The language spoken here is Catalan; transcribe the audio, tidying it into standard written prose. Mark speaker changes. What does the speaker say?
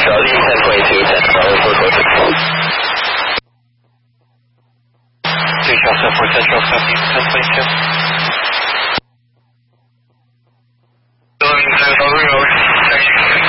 Speaker 1: Charlie, 1022, 10 Charlie, 446.
Speaker 2: 2 Charlie 74 Central, 1022.